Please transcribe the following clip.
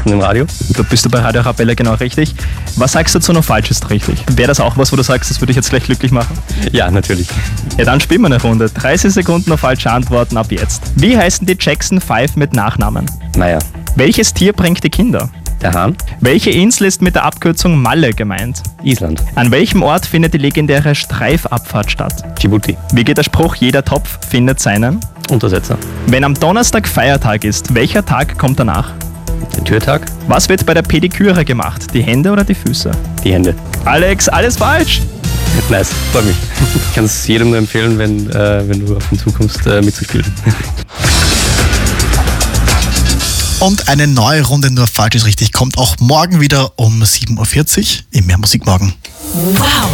Nachrichten im Radio. Da bist du bei Radio Arabella genau richtig. Was sagst du dazu noch falsch ist richtig? Wäre das auch was, wo du sagst, das würde dich jetzt gleich glücklich machen? Ja, natürlich. Ja, dann spielen wir eine Runde. 30 Sekunden auf falsche Antworten ab jetzt. Wie heißen die Jackson 5 mit Nachnamen? Meier. Welches Tier bringt die Kinder? Der Hahn. Welche Insel ist mit der Abkürzung Malle gemeint? Island. An welchem Ort findet die legendäre Streifabfahrt statt? Djibouti. Wie geht der Spruch, jeder Topf findet seinen? Untersetzer. Wenn am Donnerstag Feiertag ist, welcher Tag kommt danach? Der Türtag. Was wird bei der Pediküre gemacht? Die Hände oder die Füße? Die Hände. Alex, alles falsch! Nice, freut mich. Ich kann es jedem nur empfehlen, wenn du auf ihn zukommst, mitzuspielen. Und eine neue Runde nur falsch ist richtig kommt auch morgen wieder um 7.40 Uhr im Mehr Musik morgen. Wow!